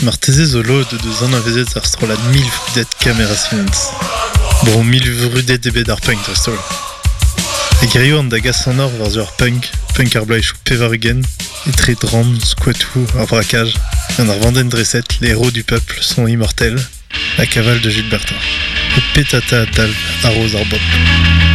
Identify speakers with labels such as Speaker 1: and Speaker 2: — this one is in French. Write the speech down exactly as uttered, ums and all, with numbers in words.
Speaker 1: Marteze zolo de deus an a vezet ar strolad mil vrudet kamera Siemens. Bon, mil vrudet debet ar punk ar strol. E gerio an da gas an or war ar punk, punk ar blaich ou pevarugen, etre dram, squatou, ar braquage, an ar vanden dreset, les héros du peuple sont immortels, la cavale de Gilbertin. E petata a talp arroz ar bop.